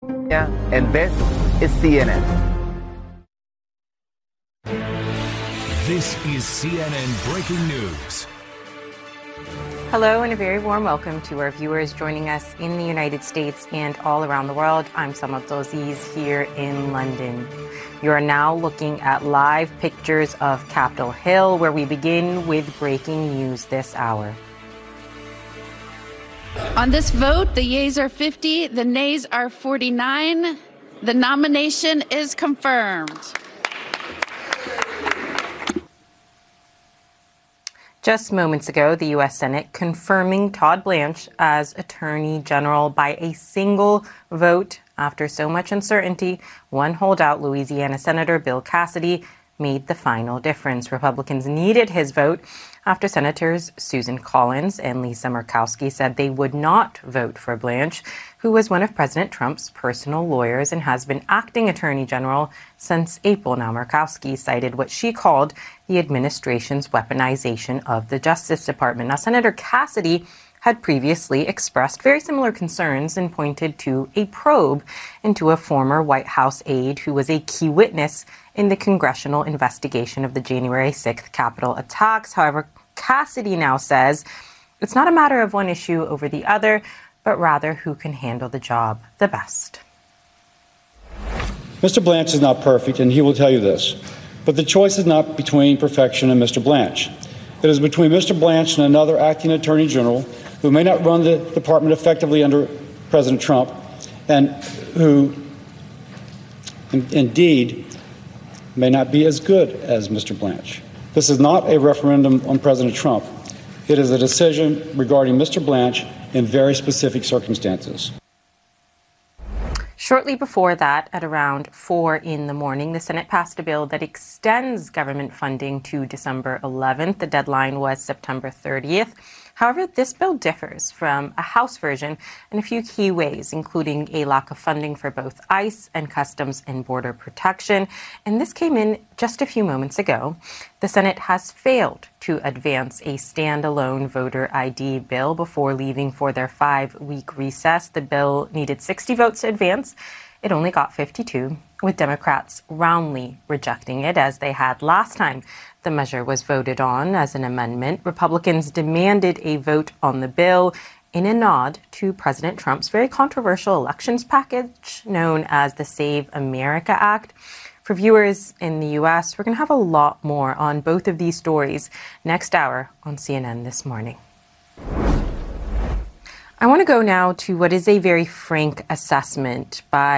And this is CNN. This is CNN Breaking News. Hello and a very warm welcome to our viewers joining us in the United States and all around the world. I'm Sama Abdulaziz here in London. You are now looking at live pictures of Capitol Hill, where we begin with breaking news this hour. On this vote, the yeas are 50, the nays are 49. The nomination is confirmed. Just moments ago, the U.S. Senate confirming Todd Blanche as Attorney General by a single vote. After so much uncertainty, one holdout, Louisiana Senator Bill Cassidy, made the final difference. Republicans needed his vote after Senators Susan Collins and Lisa Murkowski said they would not vote for Blanche, who was one of President Trump's personal lawyers and has been acting Attorney General since April. Now, Murkowski cited what she called the administration's weaponization of the Justice Department. Now, Senator Cassidy had previously expressed very similar concerns and pointed to a probe into a former White House aide who was a key witness in the congressional investigation of the January 6th Capitol attacks. However, Cassidy now says it's not a matter of one issue over the other, but rather who can handle the job the best. Mr. Blanche is not perfect, and he will tell you this. But the choice is not between perfection and Mr. Blanche. It is between Mr. Blanche and another acting Attorney General who may not run the department effectively under President Trump and who indeed may not be as good as Mr. Blanche. This is not a referendum on President Trump. It is a decision regarding Mr. Blanche in very specific circumstances. Shortly before that, at around 4 in the morning, the Senate passed a bill that extends government funding to December 11th. The deadline was September 30th. However, this bill differs from a House version in a few key ways, including a lack of funding for both ICE and Customs and Border Protection. And this came in just a few moments ago. The Senate has failed to advance a standalone voter ID bill before leaving for their 5-week recess. The bill needed 60 votes to advance. It only got 52, with Democrats roundly rejecting it, as they had last time the measure was voted on as an amendment. Republicans demanded a vote on the bill in a nod to President Trump's very controversial elections package known as the Save America Act. For viewers in the U.S., we're going to have a lot more on both of these stories next hour on CNN This Morning. I want to go now to what is a very frank assessment by